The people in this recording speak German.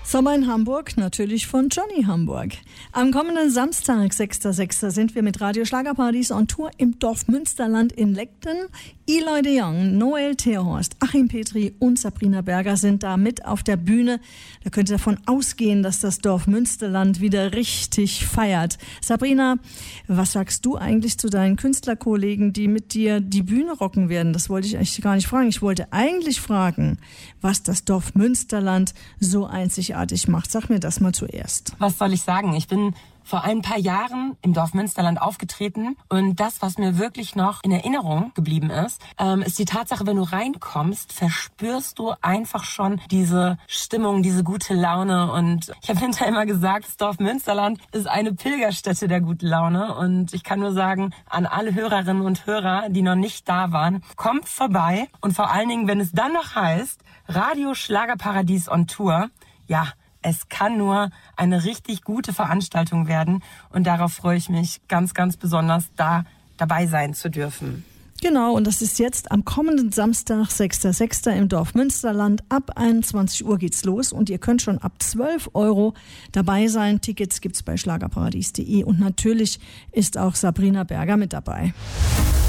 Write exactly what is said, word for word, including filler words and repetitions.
Sommer in Hamburg, natürlich von Johnny Hamburg. Am kommenden Samstag, sechster sechster sind wir mit Radio Schlagerparadies on Tour im Dorf Münsterland in Leckten. Eloy de Jong, Noel Terhorst, Achim Petri und Sabrina Berger sind da mit auf der Bühne. Da könnt ihr davon ausgehen, dass das Dorf Münsterland wieder richtig feiert. Sabrina, was sagst du eigentlich zu deinen Künstlerkollegen, die mit dir die Bühne rocken werden? Das wollte ich eigentlich gar nicht fragen. Ich wollte eigentlich fragen, was das Dorf Münsterland so einzigartig macht. Sag mir das mal zuerst. Was soll ich sagen? Ich bin vor ein paar Jahren im Dorf Münsterland aufgetreten und das, was mir wirklich noch in Erinnerung geblieben ist, ähm, ist die Tatsache, wenn du reinkommst, verspürst du einfach schon diese Stimmung, diese gute Laune und ich habe hinterher immer gesagt, das Dorf Münsterland ist eine Pilgerstätte der guten Laune und ich kann nur sagen, an alle Hörerinnen und Hörer, die noch nicht da waren, kommt vorbei und vor allen Dingen, wenn es dann noch heißt, Radio Schlagerparadies on Tour, ja, es kann nur eine richtig gute Veranstaltung werden und darauf freue ich mich ganz, ganz besonders, da dabei sein zu dürfen. Genau, und das ist jetzt am kommenden Samstag, sechster sechster im Dorf Münsterland. Ab einundzwanzig Uhr geht's los und ihr könnt schon ab zwölf Euro dabei sein. Tickets gibt's bei schlagerparadies punkt de und natürlich ist auch Sabrina Berger mit dabei.